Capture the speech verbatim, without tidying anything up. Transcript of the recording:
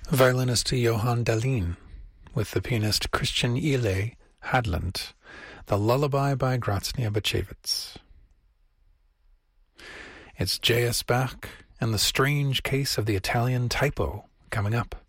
Violinist Johan Dahlin with the pianist Christian Ile Hadland, The Lullaby by Graznia Bachevitz. It's J S. Bach and The Strange Case of the Italian Typo coming up.